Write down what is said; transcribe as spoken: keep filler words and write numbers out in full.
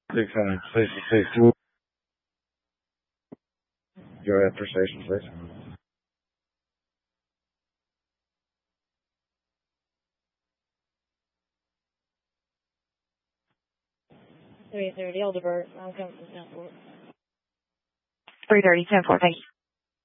six hundred sixty-six. Go ahead for station, please. three thirty, Aldebert. I'm coming from Southport. three thirty, ten four, thank you.